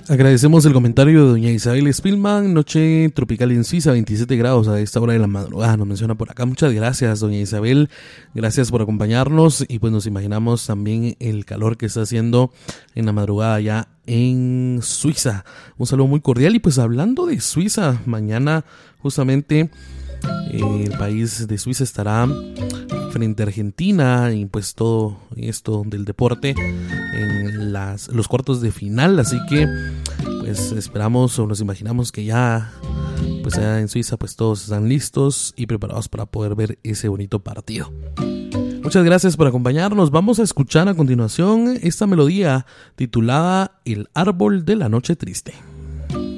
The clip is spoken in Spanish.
Agradecemos el comentario de doña Isabel Spillman. Noche tropical en Suiza, 27 grados a esta hora de la madrugada, nos menciona por acá. Muchas gracias, doña Isabel, gracias por acompañarnos, y pues nos imaginamos también el calor que está haciendo en la madrugada ya en Suiza. Un saludo muy cordial. Y pues hablando de Suiza, mañana justamente el país de Suiza estará frente a Argentina, y pues todo esto del deporte en los cuartos de final, así que pues esperamos o nos imaginamos que ya pues allá en Suiza pues todos están listos y preparados para poder ver ese bonito partido. Muchas gracias por acompañarnos. Vamos a escuchar a continuación esta melodía titulada El árbol de la noche triste.